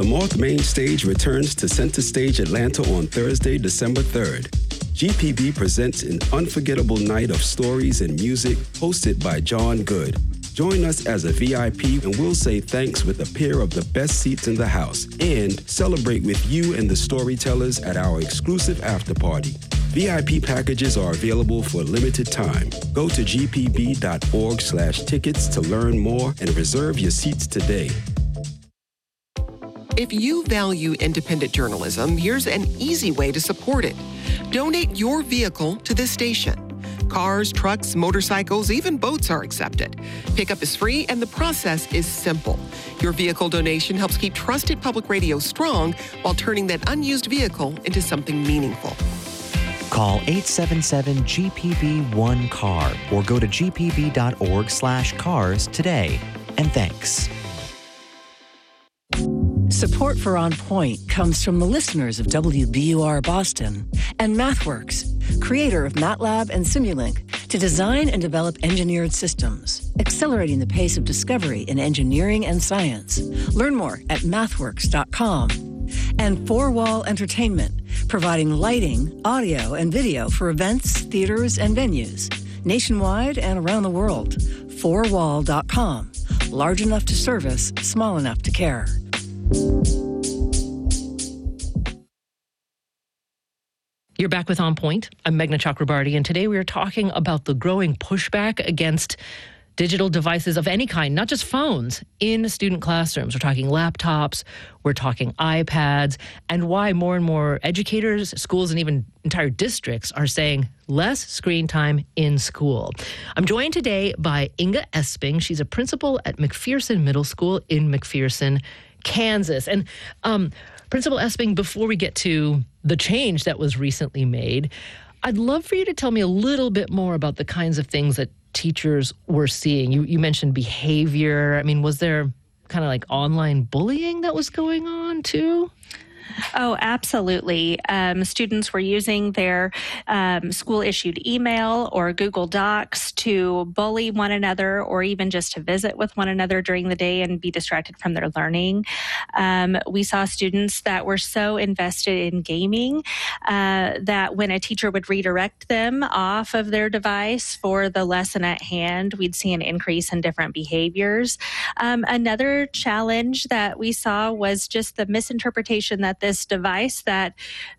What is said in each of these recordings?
The Moth Main Stage returns to Center Stage Atlanta on Thursday, December 3rd. GPB presents an unforgettable night of stories and music hosted by John Good. Join us as a VIP and we'll say thanks with a pair of the best seats in the house and celebrate with you and the storytellers at our exclusive after party. VIP packages are available for a limited time. Go to gpb.org/tickets to learn more and reserve your seats today. If you value independent journalism, here's an easy way to support it. Donate your vehicle to this station. Cars, trucks, motorcycles, even boats are accepted. Pickup is free and the process is simple. Your vehicle donation helps keep trusted public radio strong while turning that unused vehicle into something meaningful. Call 877-GPB-1CAR or go to gpb.org/cars today. And thanks. Support for On Point comes from the listeners of WBUR Boston and MathWorks, creator of MATLAB and Simulink, to design and develop engineered systems, accelerating the pace of discovery in engineering and science. Learn more at mathworks.com. And Four Wall Entertainment, providing lighting, audio, and video for events, theaters, and venues, nationwide and around the world. Fourwall.com. Large enough to service, small enough to care. You're back with On Point. I'm Meghna Chakrabarty, and today we are talking about the growing pushback against digital devices of any kind, not just phones, in student classrooms. We're talking laptops, we're talking iPads, and why more and more educators, schools, and even entire districts are saying less screen time in school. I'm joined today by Inga Esping. She's a principal at McPherson Middle School in McPherson, Kansas. And Principal Esping, before we get to the change that was recently made, I'd love for you to tell me a little bit more about the kinds of things that teachers were seeing. You mentioned behavior. I mean, was there kind of like online bullying that was going on too? Oh, absolutely. Students were using their school-issued email or Google Docs to bully one another or even just to visit with one another during the day and be distracted from their learning. We saw students that were so invested in gaming that when a teacher would redirect them off of their device for the lesson at hand, we'd see an increase in different behaviors. Another challenge that we saw was just the misinterpretation that this device that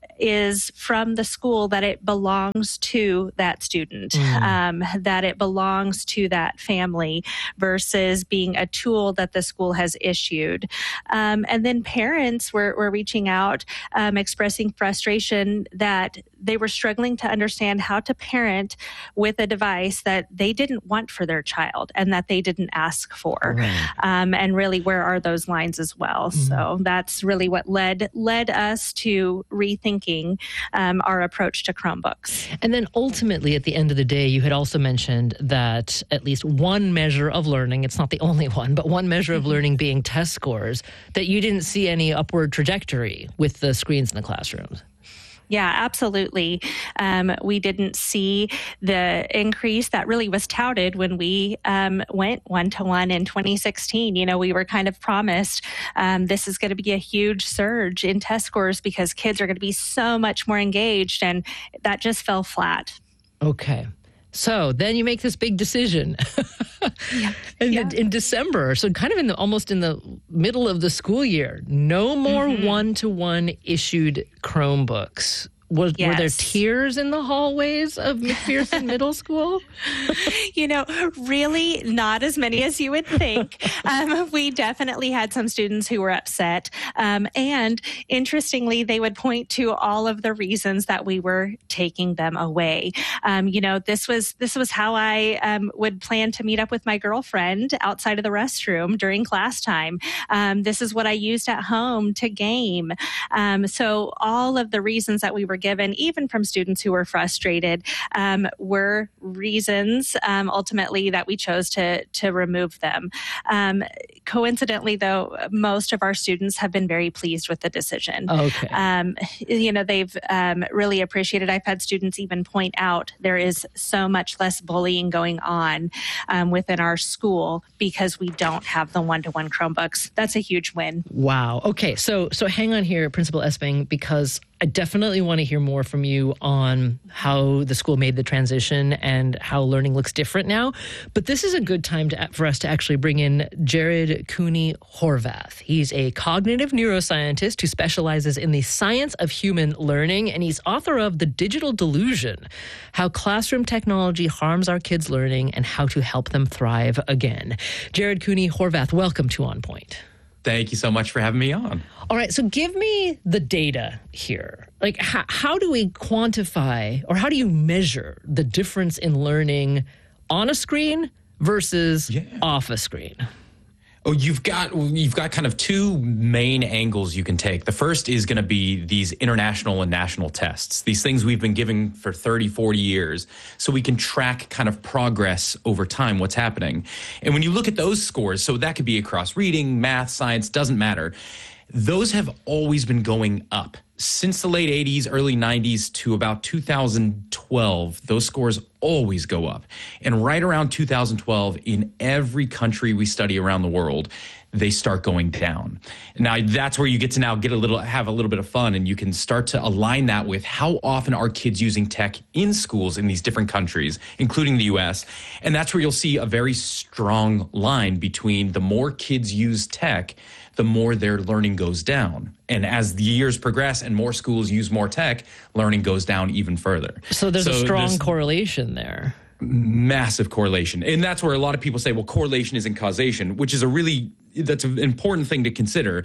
is from the school, that it belongs to that student, that it belongs to that family versus being a tool that the school has issued. And then parents were reaching out, expressing frustration that they were struggling to understand how to parent with a device that they didn't want for their child and that they didn't ask for. Right. And really, where are those lines as well? So that's really what led us to rethinking our approach to Chromebooks. And then ultimately, at the end of the day, you had also mentioned that at least one measure of learning, it's not the only one, but one measure of learning being test scores, that you didn't see any upward trajectory with the screens in the classrooms. Yeah, absolutely. We didn't see the increase that really was touted when we went one-to-one in 2016. You know, we were kind of promised this is going to be a huge surge in test scores because kids are going to be so much more engaged, and that just fell flat. Okay. So then you make this big decision in December. So kind of almost in the middle of the school year, no more one-to-one issued Chromebooks. Were there tears in the hallways of McPherson Middle School? You know, really not as many as you would think. We definitely had some students who were upset. And interestingly, they would point to all of the reasons that we were taking them away. You know, this was how I would plan to meet up with my girlfriend outside of the restroom during class time. This is what I used at home to game. So all of the reasons that we were given, even from students who were frustrated, were reasons ultimately that we chose to remove them. Coincidentally, though, most of our students have been very pleased with the decision. Okay. They've really appreciated. I've had students even point out there is so much less bullying going on within our school because we don't have the one-to-one Chromebooks. That's a huge win. Wow. Okay. So hang on here, Principal Esping, because I definitely want to hear more from you on how the school made the transition and how learning looks different now. But this is a good time for us to actually bring in Jared Cooney Horvath. He's a cognitive neuroscientist who specializes in the science of human learning, and he's author of The Digital Delusion: How Classroom Technology Harms Our Kids' Learning and How to Help Them Thrive Again. Jared Cooney Horvath, welcome to On Point. Thank you so much for having me on. All right, so give me the data here. Like, how do we quantify or how do you measure the difference in learning on a screen versus off a screen? Oh, you've got kind of two main angles you can take. The first is going to be these international and national tests, these things we've been giving for 30, 40 years, so we can track kind of progress over time, what's happening. And when you look at those scores, so that could be across reading, math, science, doesn't matter, those have always been going up. Since the late 80s, early 90s to about 2012, those scores always go up. And right around 2012, in every country we study around the world, they start going down. Now, that's where you get to now have a little bit of fun, and you can start to align that with how often are kids using tech in schools in these different countries, including the U.S. And that's where you'll see a very strong line between the more kids use tech, the more their learning goes down. And as the years progress and more schools use more tech, learning goes down even further. So there's a strong correlation there. Massive correlation. And that's where a lot of people say, well, correlation isn't causation, which is that's an important thing to consider.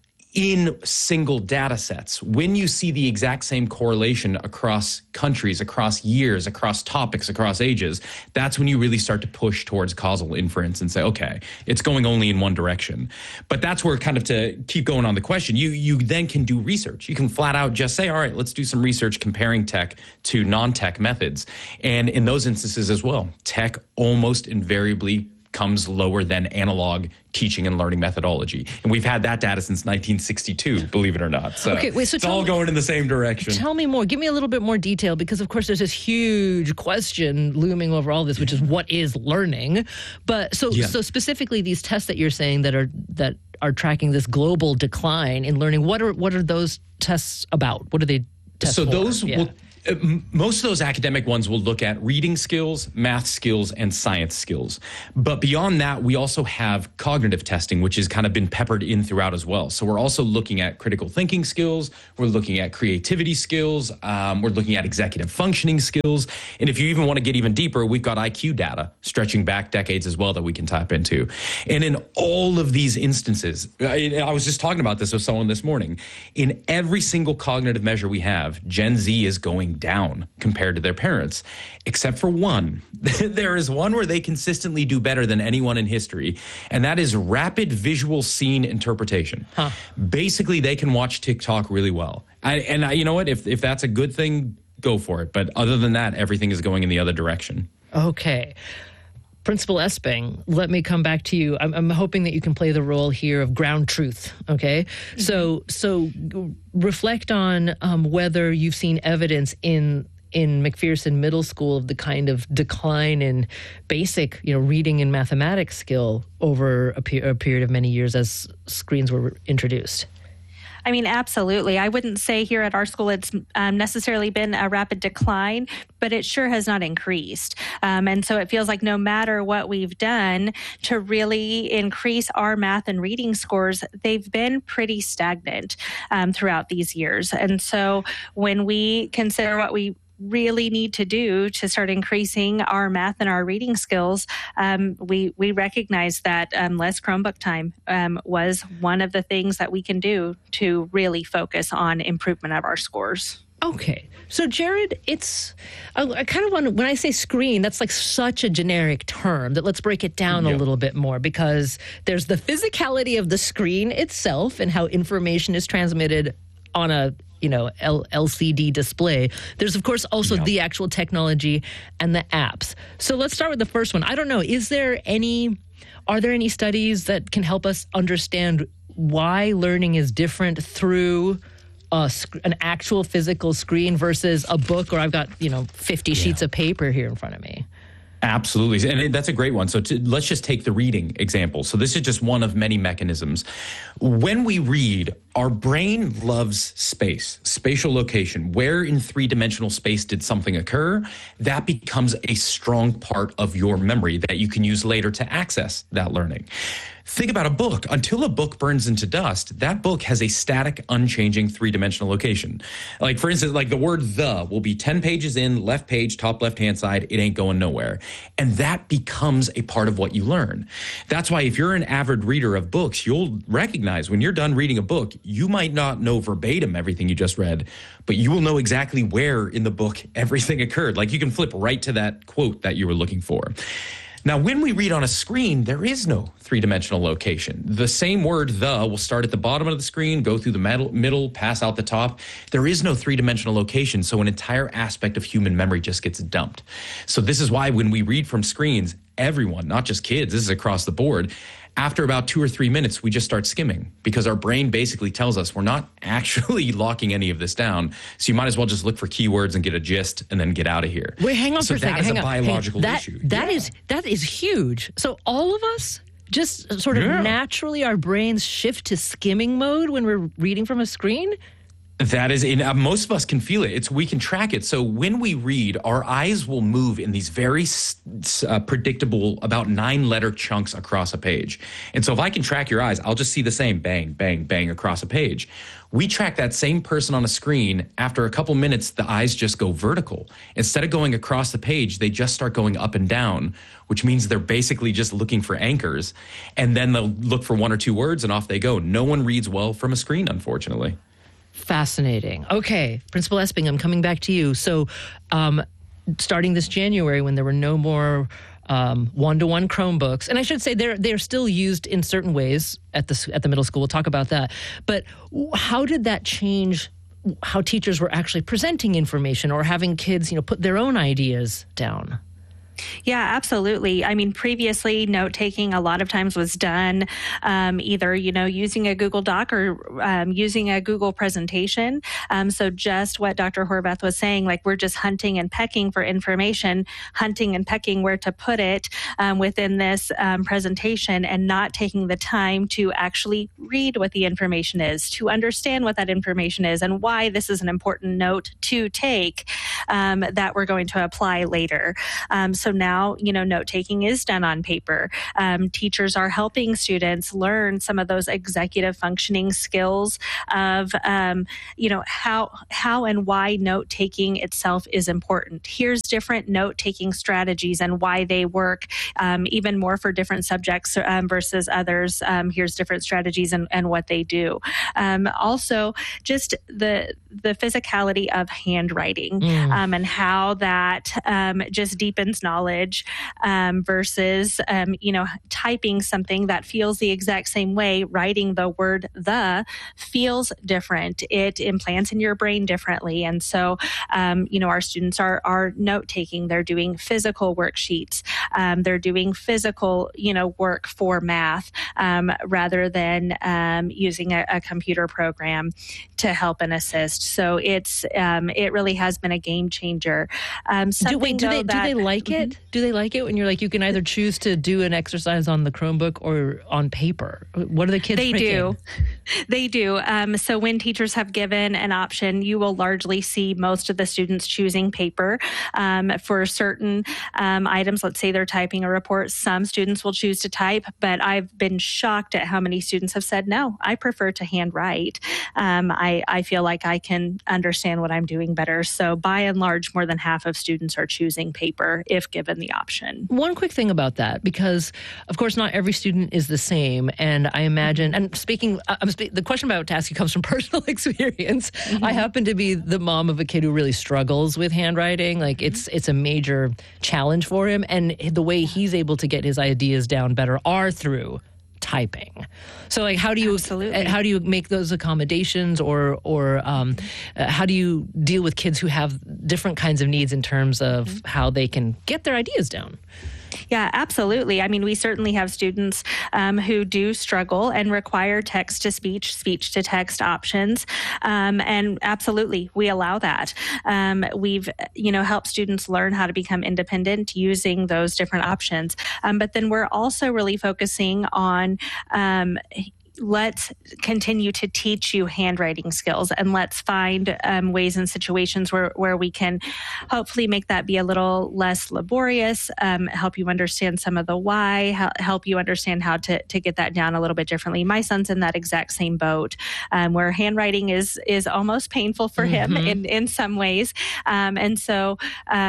In single data sets, when you see the exact same correlation across countries, across years, across topics, across ages, that's when you really start to push towards causal inference and say, okay, it's going only in one direction. But that's where, kind of to keep going on the question, you then can do research. You can flat out just say, all right, let's do some research comparing tech to non-tech methods. And in those instances as well, tech almost invariably comes lower than analog teaching and learning methodology. And we've had that data since 1962, believe it or not. So, okay, wait, so it's all going in the same direction. Tell me more. Give me a little bit more detail, because, of course, there's this huge question looming over all this, which is what is learning? But so specifically these tests that you're saying that are tracking this global decline in learning, what are those tests about? What are they test for? Those will... Most of those academic ones will look at reading skills, math skills, and science skills. But beyond that, we also have cognitive testing, which has kind of been peppered in throughout as well. So we're also looking at critical thinking skills. We're looking at creativity skills. We're looking at executive functioning skills. And if you even want to get even deeper, we've got IQ data stretching back decades as well that we can tap into. And in all of these instances, I was just talking about this with someone this morning, in every single cognitive measure we have, Gen Z is going down compared to their parents, except for one. There is one where they consistently do better than anyone in history, and that is rapid visual scene interpretation. Basically, they can watch TikTok really well. You know what? If that's a good thing, go for it. But other than that, everything is going in the other direction. Okay. Principal Esping, let me come back to you. I'm hoping that you can play the role here of ground truth, okay? Mm-hmm. So reflect on whether you've seen evidence in McPherson Middle School of the kind of decline in basic, reading and mathematics skill over a period of many years as screens were introduced. I mean, absolutely. I wouldn't say here at our school it's necessarily been a rapid decline, but it sure has not increased. And so it feels like no matter what we've done to really increase our math and reading scores, they've been pretty stagnant throughout these years. And so when we consider what we really need to do to start increasing our math and our reading skills, we recognize that less Chromebook time was one of the things that we can do to really focus on improvement of our scores. Okay. So, Jared, I kind of want to, when I say screen, that's like such a generic term that let's break it down a little bit more, because there's the physicality of the screen itself and how information is transmitted on a LCD display. There's, of course, also the actual technology and the apps. So let's start with the first one. I don't know, is there any are there any studies that can help us understand why learning is different through an actual physical screen versus a book, or I've got 50 sheets of paper here in front of me? Absolutely. And that's a great one. So let's just take the reading example. So this is just one of many mechanisms. When we read, our brain loves space, spatial location. Where in three-dimensional space did something occur? That becomes a strong part of your memory that you can use later to access that learning. Think about a book. Until a book burns into dust, that book has a static, unchanging three-dimensional location. Like, for instance, like the word "the" will be 10 pages in, left page, top left-hand side. It ain't going nowhere. And that becomes a part of what you learn. That's why if you're an avid reader of books, you'll recognize when you're done reading a book, you might not know verbatim everything you just read, but you will know exactly where in the book everything occurred. Like you can flip right to that quote that you were looking for. Now, when we read on a screen, there is no three-dimensional location. The same word, "the," will start at the bottom of the screen, go through the middle, pass out the top. There is no three-dimensional location, so an entire aspect of human memory just gets dumped. So this is why when we read from screens, everyone, not just kids, this is across the board, after about 2 or 3 minutes, we just start skimming because our brain basically tells us we're not actually locking any of this down. So you might as well just look for keywords and get a gist and then get out of here. Wait, hang on for a second. So that is a biological issue. That is huge. So all of us just sort of naturally, our brains shift to skimming mode when we're reading from a screen? That is, most of us can feel it. We can track it. So when we read, our eyes will move in these very predictable, about 9-letter chunks across a page. And so if I can track your eyes, I'll just see the same bang, bang, bang across a page. We track that same person on a screen. After a couple minutes, the eyes just go vertical. Instead of going across the page, they just start going up and down, which means they're basically just looking for anchors. And then they'll look for 1 or 2 words and off they go. No one reads well from a screen, unfortunately. Fascinating. Okay, Principal Esping, I'm coming back to you. So starting this January, when there were no more one-to-one Chromebooks, and I should say they're still used in certain ways at the middle school. We'll talk about that. But how did that change how teachers were actually presenting information or having kids, put their own ideas down? Yeah, absolutely. I mean, previously, note-taking a lot of times was done either, using a Google Doc or using a Google presentation. So just what Dr. Horvath was saying, like we're just hunting and pecking for information, hunting and pecking where to put it within this presentation and not taking the time to actually read what the information is, to understand what that information is and why this is an important note to take that we're going to apply later. So now, note-taking is done on paper. Teachers are helping students learn some of those executive functioning skills of, how and why note-taking itself is important. Here's different note-taking strategies and why they work even more for different subjects versus others. Here's different strategies and what they do. Also, just the physicality of handwriting and how that just deepens knowledge versus, typing something that feels the exact same way. Writing the word "the" feels different. It implants in your brain differently. And so, our students are note-taking. They're doing physical worksheets. They're doing physical, work for math rather than using a computer program to help and assist. So it really has been a game changer. Do they like it? Do they like it when you're like, you can either choose to do an exercise on the Chromebook or on paper? What are the kids thinking? They do. So when teachers have given an option, you will largely see most of the students choosing paper. For certain items, let's say they're typing a report, some students will choose to type, but I've been shocked at how many students have said, no, I prefer to handwrite. I feel like I can understand what I'm doing better. So by and large, more than half of students are choosing paper if given the option. One quick thing about that, because of course not every student is the same, and I imagine, and the question I'm about to ask you comes from personal experience. I happen to be the mom of a kid who really struggles with handwriting. Like it's a major challenge for him, and the way he's able to get his ideas down better are through typing. So like how do you make those accommodations or how do you deal with kids who have different kinds of needs in terms of how they can get their ideas down? Yeah, absolutely. I mean, we certainly have students who do struggle and require text-to-speech, speech-to-text options. And absolutely, we allow that. We've, helped students learn how to become independent using those different options. But then we're also really focusing on let's continue to teach you handwriting skills, and let's find ways and situations where we can hopefully make that be a little less laborious, help you understand some of the why, help you understand how to get that down a little bit differently. My son's in that exact same boat, where handwriting is almost painful for him in some ways. And so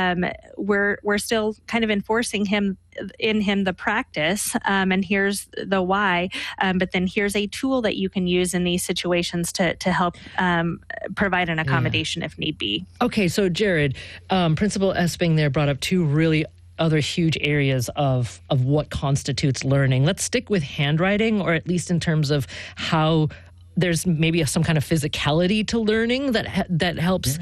we're still kind of enforcing in him the practice, and here's the why, but then here's a tool that you can use in these situations to help provide an accommodation if need be. Okay, so Jared, Principal Esping there brought up two really other huge areas of what constitutes learning. Let's stick with handwriting, or at least in terms of how there's maybe some kind of physicality to learning that helps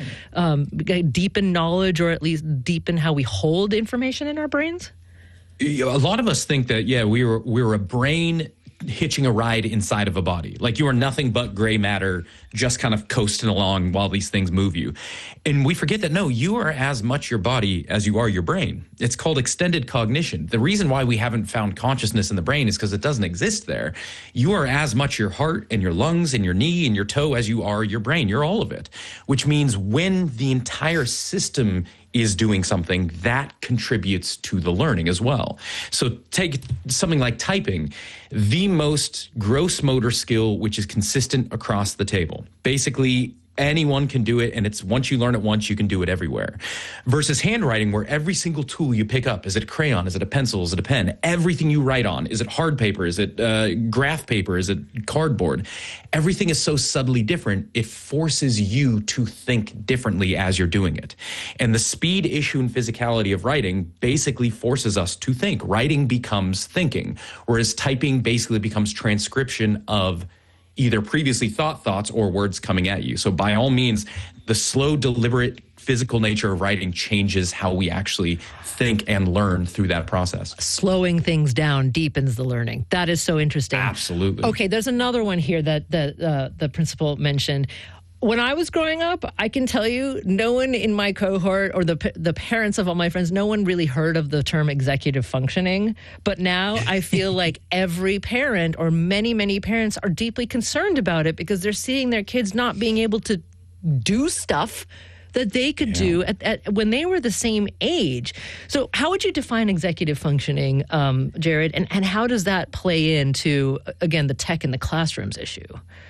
deepen knowledge, or at least deepen how we hold information in our brains. A lot of us think that, we're a brain hitching a ride inside of a body. Like you are nothing but gray matter, just kind of coasting along while these things move you. And we forget that, no, you are as much your body as you are your brain. It's called extended cognition. The reason why we haven't found consciousness in the brain is because it doesn't exist there. You are as much your heart and your lungs and your knee and your toe as you are your brain. You're all of it, which means when the entire system is doing something, that contributes to the learning as well. So take something like typing, the most gross motor skill, which is consistent across the table. Basically, anyone can do it, and it's once you learn it once, you can do it everywhere. Versus handwriting, where every single tool you pick up, is it a crayon, is it a pencil, is it a pen, everything you write on, is it hard paper, is it graph paper, is it cardboard? Everything is so subtly different, it forces you to think differently as you're doing it. And the speed, issue, and physicality of writing basically forces us to think. Writing becomes thinking, whereas typing basically becomes transcription of either previously thoughts or words coming at you. So by all means, the slow, deliberate, physical nature of writing changes how we actually think and learn through that process. Slowing things down deepens the learning. That is so interesting. Absolutely. Okay, there's another one here that the principal mentioned. When I was growing up, I can tell you, no one in my cohort or the parents of all my friends, no one really heard of the term executive functioning. But now I feel like every parent, or many, many parents, are deeply concerned about it because they're seeing their kids not being able to do stuff that they could do when they were the same age. So how would you define executive functioning, Jared? And how does that play into, again, the tech in the classrooms issue?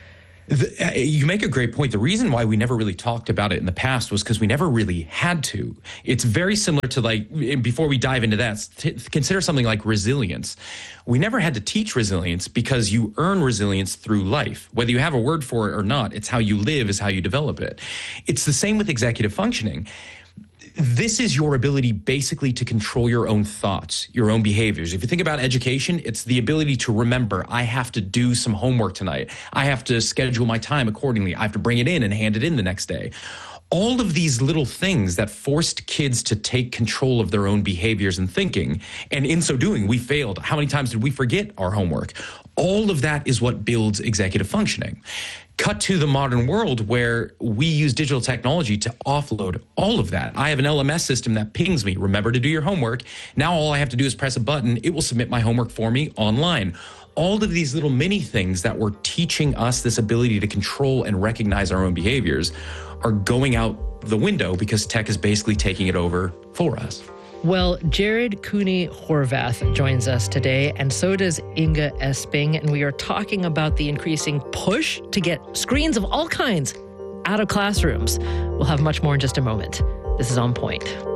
You make a great point. The reason why we never really talked about it in the past was because we never really had to. It's very similar to, like, before we dive into that, consider something like resilience. We never had to teach resilience because you earn resilience through life. Whether you have a word for it or not, it's how you live, is how you develop it. It's the same with executive functioning. This is your ability basically to control your own thoughts, your own behaviors. If you think about education, it's the ability to remember, I have to do some homework tonight. I have to schedule my time accordingly. I have to bring it in and hand it in the next day. All of these little things that forced kids to take control of their own behaviors and thinking, and in so doing, we failed. How many times did we forget our homework? All of that is what builds executive functioning. Cut to the modern world where we use digital technology to offload all of that. I have an LMS system that pings me, remember to do your homework. Now all I have to do is press a button. It will submit my homework for me online. All of these little mini things that were teaching us this ability to control and recognize our own behaviors are going out the window because tech is basically taking it over for us. Well, Jared Cooney Horvath joins us today, and so does Inga Esping, and we are talking about the increasing push to get screens of all kinds out of classrooms. We'll have much more in just a moment. This is On Point.